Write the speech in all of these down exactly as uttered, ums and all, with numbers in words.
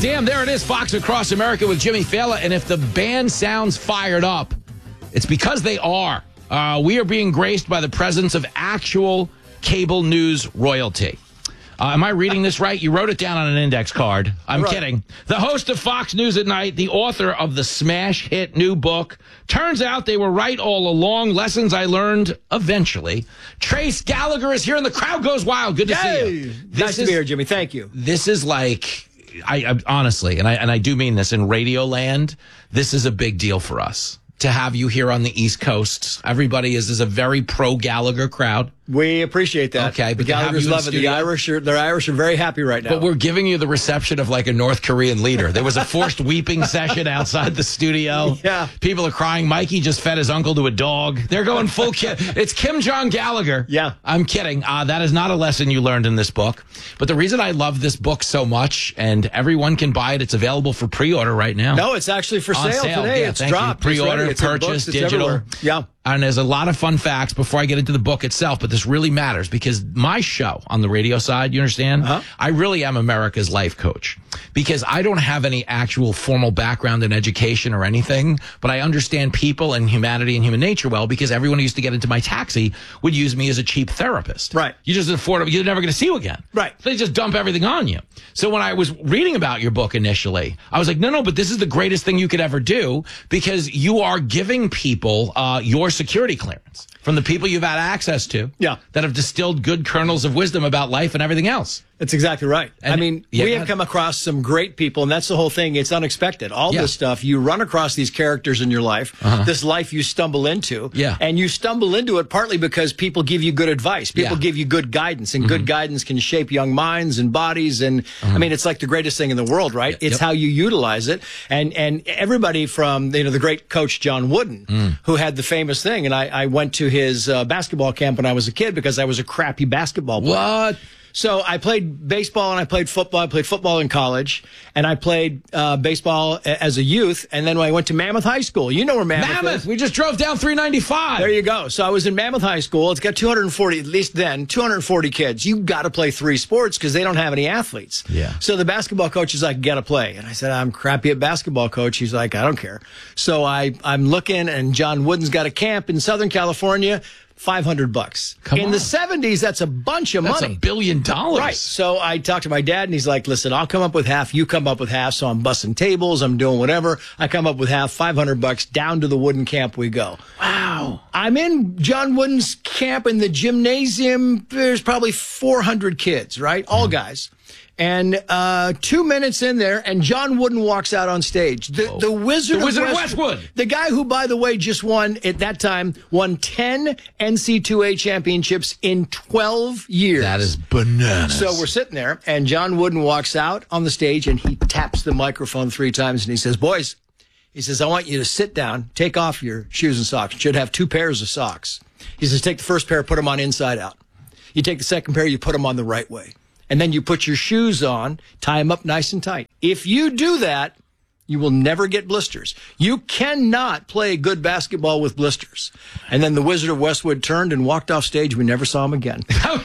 damn, there it is, Fox Across America with Jimmy Fallon. And if the band sounds fired up, it's because they are. Uh, we are being graced by the presence of actual cable news royalty. Uh, am I reading this right? You wrote it down on an index card. I'm right. kidding. The host of Fox News at Night, the author of the smash hit new book. Turns out they were right all along. Lessons I learned eventually. Trace Gallagher is here and the crowd goes wild. Good to Yay! see you. This nice to is, be here, Jimmy. Thank you. This is like, I, I honestly, and I and I do mean this, in Radio Land, this is a big deal for us to have you here on the East Coast. Everybody is, is a very pro Gallagher crowd. We appreciate that. Okay, but the Gallaghers love it. The Irish are, the Irish are very happy right now. But we're giving you the reception of like a North Korean leader. There was a forced weeping session outside the studio. Yeah. People are crying. Mikey just fed his uncle to a dog. They're going full Kim. It's Kim Jong Gallagher. Yeah. I'm kidding. Uh, that is not a lesson you learned in this book. But the reason I love this book so much, and everyone can buy it, it's available for pre-order right now. No, it's actually for sale, sale today. Yeah, it's thank dropped. You. Pre-order, it's purchase, books, digital. Everywhere. Yeah. And there's a lot of fun facts before I get into the book itself, but this really matters because my show on the radio side, you understand, uh-huh. I really am America's life coach because I don't have any actual formal background in education or anything, but I understand people and humanity and human nature well because everyone who used to get into my taxi would use me as a cheap therapist. Right. You just afford it. You're never going to see you again. Right. So they just dump everything on you. So when I was reading about your book initially, I was like, no, no, but this is the greatest thing you could ever do because you are giving people uh, your security clearance from the people you've had access to yeah. that have distilled good kernels of wisdom about life and everything else. That's exactly right. And I mean, yeah, we have come across some great people, and that's the whole thing. It's unexpected. All yeah. this stuff, you run across these characters in your life, uh-huh. this life you stumble into, yeah. and you stumble into it partly because people give you good advice. People yeah. give you good guidance, and mm-hmm. good guidance can shape young minds and bodies. And uh-huh. I mean, it's like the greatest thing in the world, right? It's yep. how you utilize it. And and everybody from, you know, the great coach John Wooden, mm. who had the famous thing, and I, I went to his uh, basketball camp when I was a kid because I was a crappy basketball player. What? So I played baseball and I played football. I played football in college, and I played uh, baseball a- as a youth. And then when I went to Mammoth High School, you know where Mammoth, Mammoth is. We just drove down three ninety-five. There you go. So I was in Mammoth High School. It's got two hundred forty, at least then, two hundred forty kids. You got to play three sports because they don't have any athletes. Yeah. So the basketball coach is like, got to play. And I said, I'm crappy at basketball, coach. He's like, I don't care. So I, I'm looking, and John Wooden's got a camp in Southern California. five hundred bucks. Come in on. the seventies, that's a bunch of that's money. That's a billion dollars. Right. So I talked to my dad, and he's like, listen, I'll come up with half. You come up with half. So I'm bussing tables. I'm doing whatever. I come up with half, five hundred bucks. Down to the Wooden camp we go. Wow. I'm in John Wooden's camp in the gymnasium. There's probably four hundred kids, right? All mm. guys. And uh, two minutes in there, and John Wooden walks out on stage. The, the Wizard, the Wizard of, of Westwood, Westwood. The guy who, by the way, just won, at that time, won ten N C double A championships in twelve years. That is bananas. So we're sitting there, and John Wooden walks out on the stage, and he taps the microphone three times, and he says, boys, he says, I want you to sit down, take off your shoes and socks. You should have two pairs of socks. He says, take the first pair, put them on inside out. You take the second pair, you put them on the right way. And then you put your shoes on, tie them up nice and tight. If you do that, you will never get blisters. You cannot play good basketball with blisters. And then the Wizard of Westwood turned and walked off stage. We never saw him again.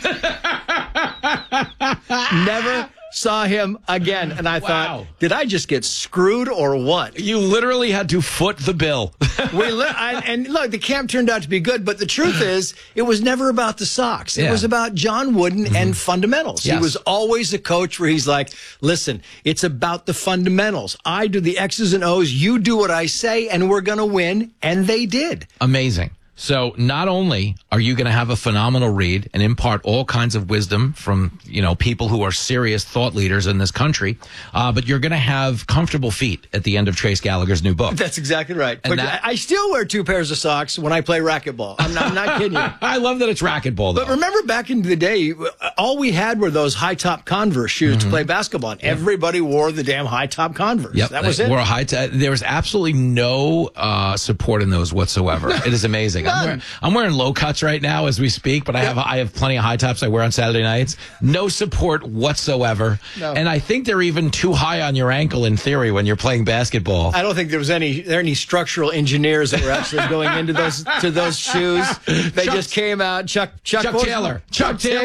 Never saw him again. And I wow. thought, did I just get screwed or what? You literally had to foot the bill. we li- I, and look, the camp turned out to be good, but the truth is, it was never about the socks. It yeah. was about John Wooden mm-hmm. and fundamentals. Yes. He was always a coach where he's like, listen, it's about the fundamentals. I do the X's and O's, you do what I say, and we're going to win. And they did. Amazing. So not only are you going to have a phenomenal read and impart all kinds of wisdom from, you know, people who are serious thought leaders in this country, uh, but you're going to have comfortable feet at the end of Trace Gallagher's new book. That's exactly right. And but that, I still wear two pairs of socks when I play racquetball. I'm not, I'm not kidding you. I love that it's racquetball, though. But remember back in the day, all we had were those high-top Converse shoes mm-hmm. to play basketball. And everybody wore the damn high-top Converse. Yep, that was it. Wore a high t- there was absolutely no uh, support in those whatsoever. It is amazing. I'm wearing, I'm wearing low cuts right now as we speak, but I have I have plenty of high tops I wear on Saturday nights. No support whatsoever. No. And I think they're even too high on your ankle in theory when you're playing basketball. I don't think there was any there any structural engineers that were actually going into those to those shoes. They Chuck, just came out. Chuck Chuck, Chuck Taylor. Chuck, Chuck Taylor. Taylor.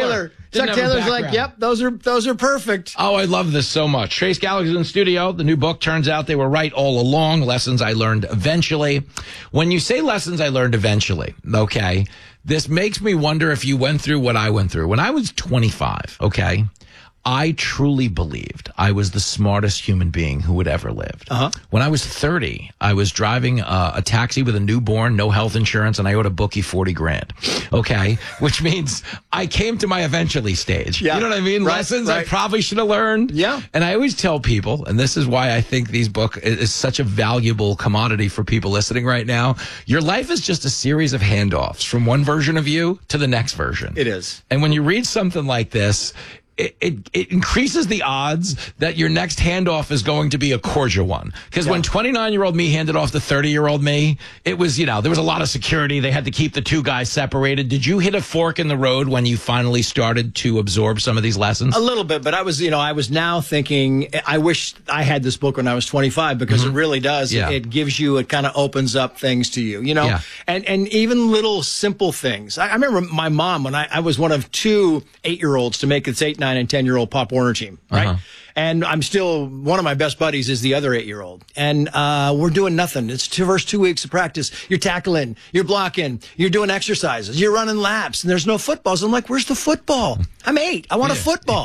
Didn't Chuck have a Taylor's like, background. yep, those are those are perfect. Oh, I love this so much. Trace Gallagher's in studio. The new book, turns out they were right all along. Lessons I learned eventually. When you say lessons I learned eventually, okay, this makes me wonder if you went through what I went through. When I was twenty-five, okay, I truly believed I was the smartest human being who had ever lived. Uh-huh. When I was thirty, I was driving uh, a taxi with a newborn, no health insurance, and I owed a bookie forty grand. Okay. Which means I came to my eventually stage. Yeah. You know what I mean? Right, Lessons I right. probably should have learned. Yeah. And I always tell people, and this is why I think these book is such a valuable commodity for people listening right now. Your life is just a series of handoffs from one version of you to the next version. It is. And when you read something like this, It, it, it increases the odds that your next handoff is going to be a cordial one. Because Yeah. when twenty-nine-year-old me handed off to thirty-year-old me, it was, you know, there was a lot of security. They had to keep the two guys separated. Did you hit a fork in the road when you finally started to absorb some of these lessons? A little bit, but I was, you know, I was now thinking, I wish I had this book when I was twenty-five because mm-hmm. it really does. Yeah. It gives you, it kind of opens up things to you, you know, Yeah. and, and even little simple things. I, I remember my mom when I, I was one of two eight-year-olds to make this eight, nine, and ten-year-old Pop Warner team, right? Uh-huh. And I'm still, one of my best buddies is the other eight-year-old. And uh, we're doing nothing. It's two first two weeks of practice. You're tackling, you're blocking, you're doing exercises, you're running laps, and there's no football. So I'm like, where's the football? I'm eight. I want a football.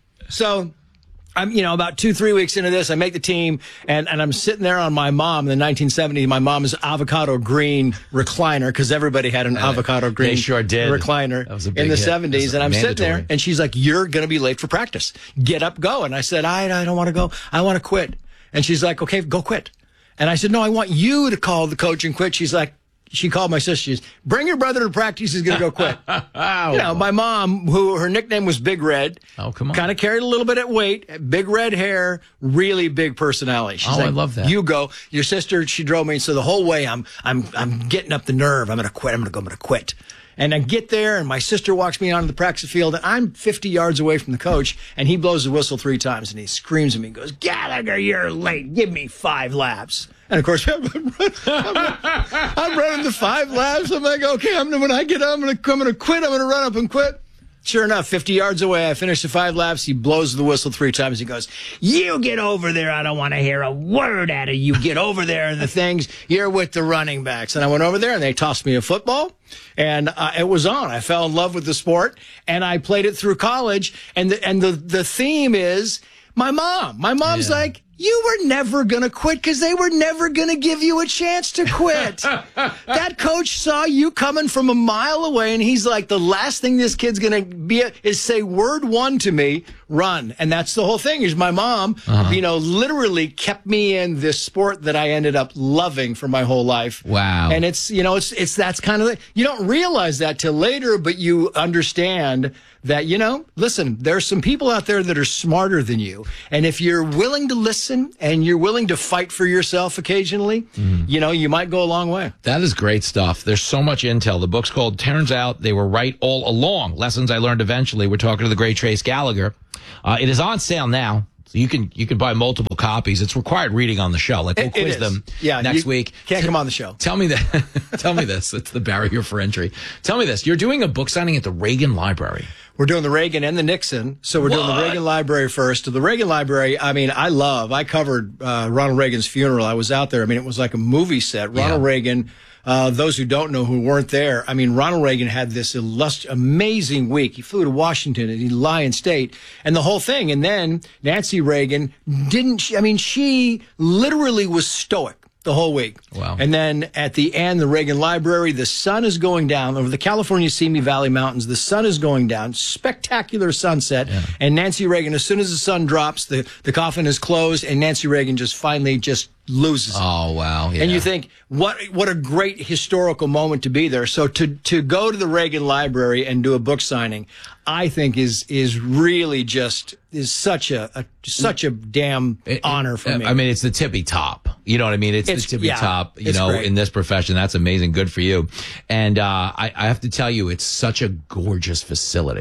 So I'm, you know, about two, three weeks into this, I make the team, and, and I'm sitting there on my mom in the nineteen seventies, my mom's avocado green recliner, because everybody had an Uh, avocado green they sure did. recliner That was a big in the hit. seventies. That And was I'm sitting there, mandatory. and she's like, you're going to be late for practice. Get up, go. And I said, I, I don't want to go. I want to quit. And she's like, okay, go quit. And I said, no, I want you to call the coach and quit. She's like, she called my sister. She's, bring your brother to practice. He's going to go quit. Oh. You know, my mom, who her nickname was Big Red. Oh, come on. Kind of carried a little bit of weight, big red hair, really big personality. She's Oh, like, I love that. You go. Your sister, she drove me. So the whole way I'm, I'm, I'm getting up the nerve. I'm going to quit. I'm going to go. I'm going to quit. And I get there, and my sister walks me onto the practice field, and I'm fifty yards away from the coach, and he blows the whistle three times, and he screams at me and goes, Gallagher, you're late. Give me five laps. And of course, I'm, running, I'm, I'm running the five laps. I'm like, okay, I'm, when I get up, I'm going to I'm going to quit. I'm going to run up and quit. Sure enough, fifty yards away, I finish the five laps. He blows the whistle three times. He goes, you get over there. I don't want to hear a word out of you. Get over there and the things. You're with the running backs. And I went over there, and they tossed me a football, and uh, it was on. I fell in love with the sport, and I played it through college. And the, and the, the theme is my mom. My mom's Yeah. like, you were never going to quit because they were never going to give you a chance to quit. That coach saw you coming from a mile away, and he's like, the last thing this kid's going to be is say word one to me, run. And that's the whole thing is my mom, uh-huh. you know, literally kept me in this sport that I ended up loving for my whole life. Wow. And it's, you know, it's, it's, that's kind of, the, you don't realize that till later, but you understand that, you know, listen, there's some people out there that are smarter than you. And if you're willing to listen and you're willing to fight for yourself occasionally, mm. you know, you might go a long way. That is great stuff. There's so much intel. The book's called Turns Out They Were Right All Along. Lessons I Learned Eventually. We're talking to the great Trace Gallagher. Uh, it is on sale now. So you can you can buy multiple copies. It's required reading on the show. Like we'll it, quiz it them yeah, next you week. Can't come on the show. Tell me that. Tell me this. It's the barrier for entry. Tell me this. You're doing a book signing at the Reagan Library. We're doing the Reagan and the Nixon. So we're what? doing the Reagan Library first. The Reagan Library, I mean, I love. I covered uh, Ronald Reagan's funeral. I was out there. I mean, it was like a movie set. Ronald yeah. Reagan. Uh, those who don't know who weren't there, I mean, Ronald Reagan had this illust- amazing week. He flew to Washington and Lyon State and the whole thing. And then Nancy Reagan didn't, she, I mean, she literally was stoic the whole week. Wow. And then at the end, the Reagan Library, the sun is going down over the California Simi Valley Mountains. The sun is going down. Spectacular sunset. Yeah. And Nancy Reagan, as soon as the sun drops, the, the coffin is closed, and Nancy Reagan just finally just loses it. Oh, wow. Yeah. And you think, what what a great historical moment to be there. So to to go to the Reagan Library and do a book signing, I think is is really just is such a, a such a damn it, honor for it, me. I mean, it's the tippy top. You know what I mean? It's, It's- the tippy yeah, top, you it's know, great. in this profession. That's amazing. Good for you. And uh, I, I have to tell you, it's such a gorgeous facility. Oh.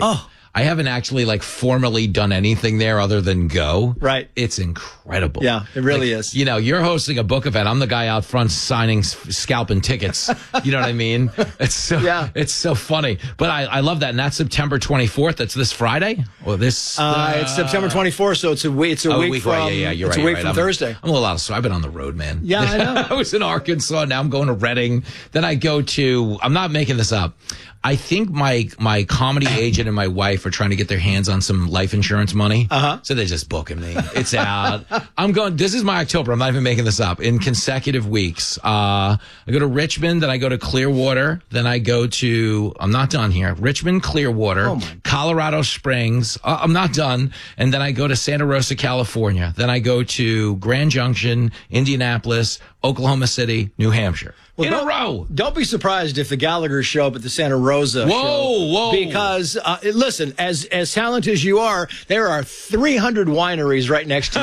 I haven't actually like formally done anything there other than go. Right. It's incredible. Yeah, it really Like, is. You know, you're hosting a book event. I'm the guy out front signing, s- scalping tickets. You know what I mean? It's so, Yeah. it's so funny. But I, I love that. And that's September twenty-fourth. That's this Friday or this. Uh, it's September twenty-fourth, so it's a week. It's a Oh, week, week from. right, yeah, yeah, you're it's right. a week you're right. from I'm, Thursday. I'm a little out of. So I've been on the road, man. Yeah, I know. I was in Arkansas. Now I'm going to Reading. Then I go to. I'm not making this up. I think my my comedy agent and my wife are trying to get their hands on some life insurance money. Uh-huh. So they're just booking me. It's out. I'm going. This is my October. I'm not even making this up. In consecutive weeks, uh, I go to Richmond. Then I go to Clearwater. Then I go to. I'm not done here. Richmond, Clearwater, Oh, my- Colorado Springs. Uh, I'm not done. And then I go to Santa Rosa, California. Then I go to Grand Junction, Indianapolis, Oklahoma City, New Hampshire. Well, in a don't- row. Don't be surprised if the Gallaghers show up at the Santa Rosa Whoa, show. whoa. Because, uh, listen, as as talented as you are, there are three hundred wineries right next to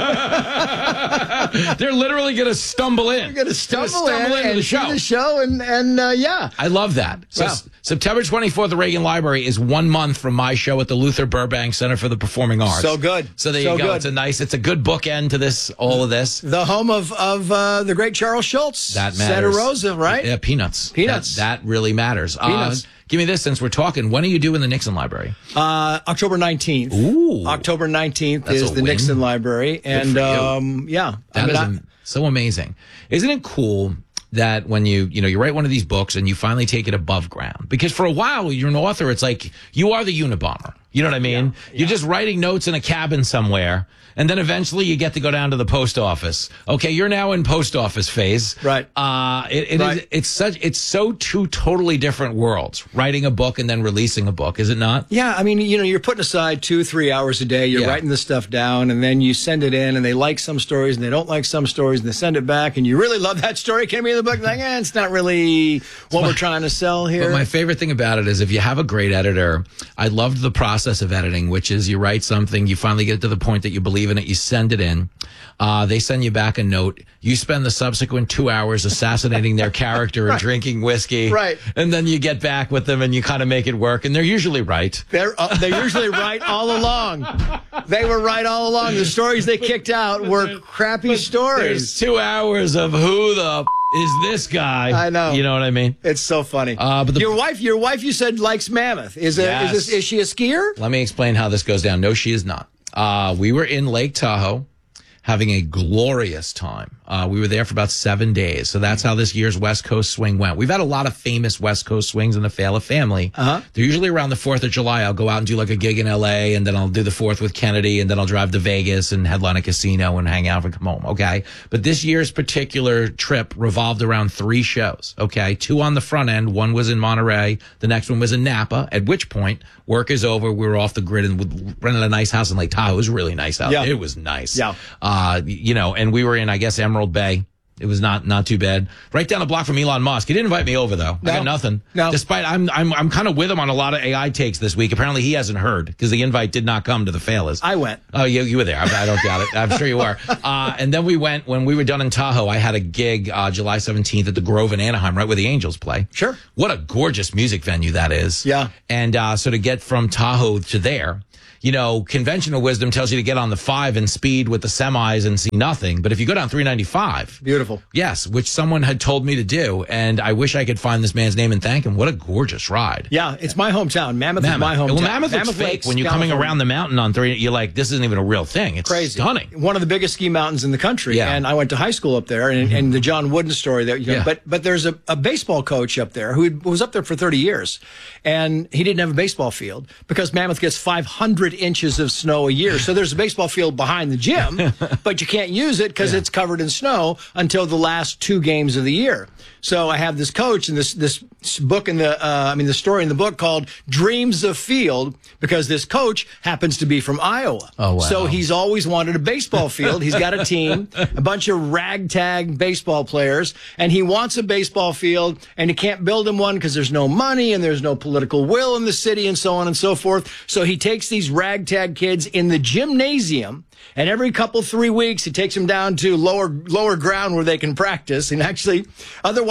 you. They're literally going to stumble in. You're going to stumble, stumble in into and the see show. the show, and, and uh, yeah. I love that. So Wow. S- September twenty-fourth, the Reagan Library is one month from my show at the Luther Burbank Center for the Performing Arts. So good. So there So you go. good. It's a nice, it's a good bookend to this, all of this. The home of, of uh, the great Charles Schultz. That Santa matters. Rosa, right? Yeah, peanuts. Peanuts. That, that really matters. Peanuts. Uh, give me this since we're talking. When are you doing the Nixon Library? Uh, October nineteenth. Ooh. October nineteenth That's is a the win. Nixon Library. And, for you. um, yeah. That I mean, is I- am- so amazing. Isn't it cool that when you, you know, you write one of these books and you finally take it above ground? Because for a while, you're an author. It's like you are the Unabomber. You know what I mean? You're just writing notes in a cabin somewhere. And then eventually you get to go down to the post office. Okay, you're now in post office phase. Right. Uh, it, it Right. is, it's such, it's so two totally different worlds. Writing a book and then releasing a book, is it not? Yeah, I mean, you know, you're putting aside two, three hours a day. You're Yeah. writing this stuff down, and then you send it in, and they like some stories, and they don't like some stories, and they send it back, and you really love that story. Can be in the book, like, eh, it's not really what we're trying to sell here. But my favorite thing about it is if you have a great editor, I loved the process of editing, which is you write something, you finally get to the point that you believe in it, you send it in. Uh, they send you back a note. You spend the subsequent two hours assassinating their character and Right. drinking whiskey. Right. And then you get back with them and you kind of make it work. And they're usually right. They're uh, they're usually right all along. They were right all along. The stories they kicked out were crappy There's stories. two hours of who the f- is this guy? I know. You know what I mean? It's so funny. Uh, but the- your wife, your wife, you said likes Mammoth. Is a, Yes. is this, is she a skier? Let me explain how this goes down. No, she is not. Uh, we were in Lake Tahoe having a glorious time. Uh, we were there for about seven days. So that's how this year's West Coast swing went. We've had a lot of famous West Coast swings in the Fala family. Uh-huh. They're usually around the fourth of July. I'll go out and do like a gig in L A, and then I'll do the fourth with Kennedy, and then I'll drive to Vegas and headline a casino and hang out and come home. Okay. But this year's particular trip revolved around three shows. Okay. Two on the front end. One was in Monterey. The next one was in Napa, at which point work is over. We were off the grid and we rented a nice house in Lake Tahoe. It was really nice out Yeah. there. It was nice. Yeah. Uh, you know, and we were in, I guess, Emerald Bay. It was not not too bad. Right down the block from Elon Musk. He didn't invite me over though. No. I got nothing. No. Despite I'm I'm I'm kind of with him on a lot of A I takes this week. Apparently he hasn't heard because the invite did not come to the Falas. I went. Oh, you you were there. I, I don't doubt it. I'm sure you were. Uh, and then we went when we were done in Tahoe. I had a gig uh, July seventeenth at the Grove in Anaheim, right where the Angels play. Sure. What a gorgeous music venue that is. Yeah. And uh, so to get from Tahoe to there. You know, conventional wisdom tells you to get on the five and speed with the semis and see nothing. But if you go down three ninety-five, Beautiful. yes, which someone had told me to do, and I wish I could find this man's name and thank him. What a gorgeous ride. Yeah, it's my hometown. Mammoth, is my hometown. Well, Mammoth, looks fake Lakes, when you're coming California. around the mountain on three. You're like, this isn't even a real thing. It's Crazy. stunning. One of the biggest ski mountains in the country. Yeah. And I went to high school up there, and, and the John Wooden story there. You know, Yeah. But but there's a, a baseball coach up there who was up there for thirty years, and he didn't have a baseball field because Mammoth gets five hundred inches of snow a year. So there's a baseball field behind the gym, but you can't use it because Yeah. it's covered in snow until the last two games of the year. So I have this coach and this this book in the uh, I mean the story in the book called Dreams of Field because this coach happens to be from Iowa. Oh, wow. So he's always wanted a baseball field. He's got a team, a bunch of ragtag baseball players, and he wants a baseball field, and he can't build him one because there's no money and there's no political will in the city and so on and so forth. So he takes these ragtag kids in the gymnasium, and every couple, three weeks, he takes them down to lower lower ground where they can practice. And actually, otherwise,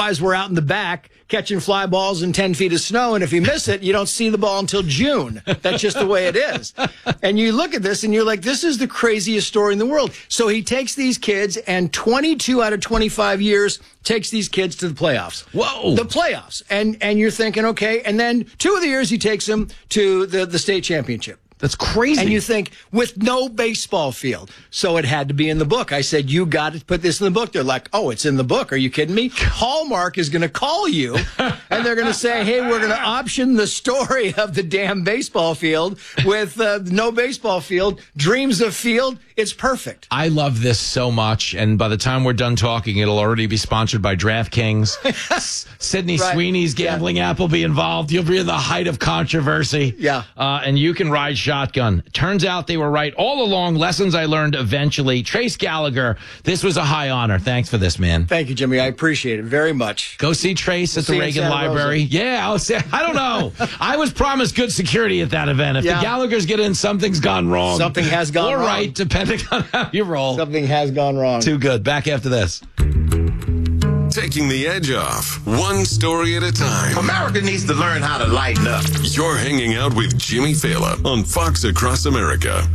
Otherwise, we're out in the back catching fly balls in ten feet of snow. And if you miss it, you don't see the ball until June. That's just the way it is. And you look at this and you're like, this is the craziest story in the world. So he takes these kids, and twenty-two out of twenty-five years takes these kids to the playoffs. Whoa. The playoffs. And and you're thinking, okay. And then two of the years he takes them to the, the state championship. That's crazy. And you think, with no baseball field. So it had to be in the book. I said, you got to put this in the book. They're like, oh, it's in the book. Are you kidding me? Hallmark is going to call you, and they're going to say, hey, we're going to option the story of the damn baseball field with uh, no baseball field, dreams of field. It's perfect. I love this so much, and by the time we're done talking, it'll already be sponsored by DraftKings. S- Sydney Right. Sweeney's gambling Yeah. app will be involved. You'll be in the height of controversy. Yeah. Uh, and you can ride shotgun. Turns out they were right all along. Lessons I learned eventually. Trace Gallagher, this was a high honor. Thanks for this, man. Thank you, Jimmy. I appreciate it very much. Go see Trace at see the you in Reagan Santa Library. Rosa. Yeah, I'll say, I don't know. I was promised good security at that event. If Yeah. the Gallaghers get in, something's gone wrong. Something has gone or wrong. right, depending on how you roll. Something has gone wrong. Too good. Back after this. Taking the edge off, one story at a time. America needs to learn how to lighten up. You're hanging out with Jimmy Fallon on Fox Across America.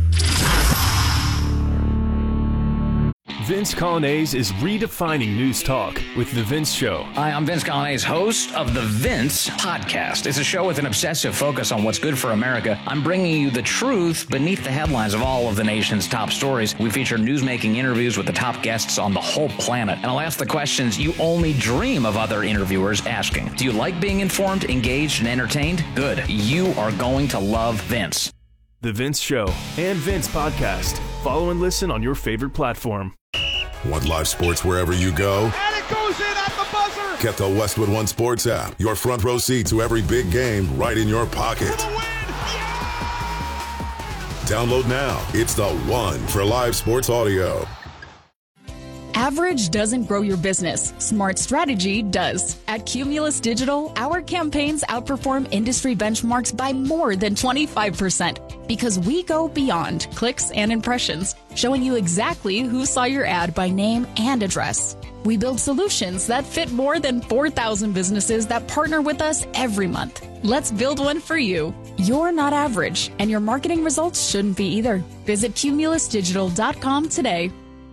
Vince Colonnese is redefining news talk with The Vince Show. Hi, I'm Vince Colonnese, host of The Vince Podcast. It's a show with an obsessive focus on what's good for America. I'm bringing you the truth beneath the headlines of all of the nation's top stories. We feature newsmaking interviews with the top guests on the whole planet. And I'll ask the questions you only dream of other interviewers asking. Do you like being informed, engaged, and entertained? Good. You are going to love Vince. The Vince Show and Vince Podcast. Follow and listen on your favorite platform. Want live sports wherever you go? And it goes in at the buzzer. Get the Westwood One Sports app. Your front row seat to every big game right in your pocket. The win. Download now. It's the one for live sports audio. Average doesn't grow your business. Smart strategy does. At Cumulus Digital, our campaigns outperform industry benchmarks by more than twenty-five percent because we go beyond clicks and impressions, showing you exactly who saw your ad by name and address. We build solutions that fit more than four thousand businesses that partner with us every month. Let's build one for you. You're not average, and your marketing results shouldn't be either. Visit cumulus digital dot com today.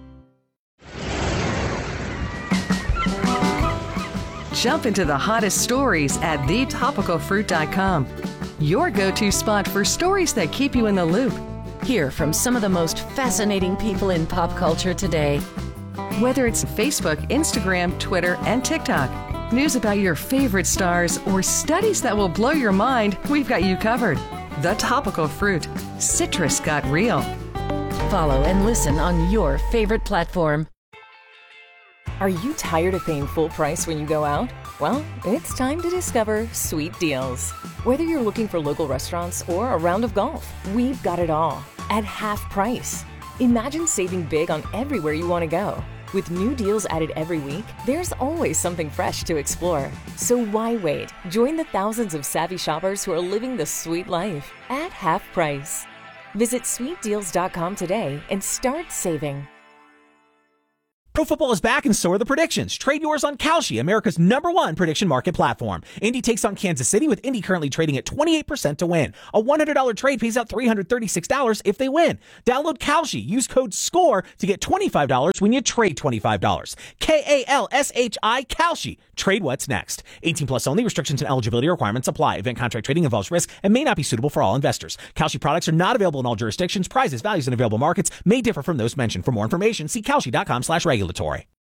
Jump into the hottest stories at the topical fruit dot com. Your go-to spot for stories that keep you in the loop. Hear from some of the most fascinating people in pop culture today. Whether it's Facebook, Instagram, Twitter, and TikTok, news about your favorite stars, or studies that will blow your mind, we've got you covered. The Topical Fruit. Citrus got real. Follow and listen on your favorite platform. Are you tired of paying full price when you go out? Well, it's time to discover Sweet Deals. Whether you're looking for local restaurants or a round of golf, we've got it all at half price. Imagine saving big on everywhere you want to go. With new deals added every week, there's always something fresh to explore. So why wait? Join the thousands of savvy shoppers who are living the sweet life at half price. Visit sweet deals dot com today and start saving. Pro football is back and so are the predictions. Trade yours on Kalshi, America's number one prediction market platform. Indy takes on Kansas City with Indy currently trading at twenty-eight percent to win. A one hundred dollars trade pays out three hundred thirty-six dollars if they win. Download Kalshi. Use code SCORE to get twenty-five dollars when you trade twenty-five dollars. K A L S H I, Kalshi. Trade what's next. eighteen plus only. Restrictions and eligibility requirements apply. Event contract trading involves risk and may not be suitable for all investors. Kalshi products are not available in all jurisdictions. Prices, values, and available markets may differ from those mentioned. For more information, see kalshi dot com slash regulatory.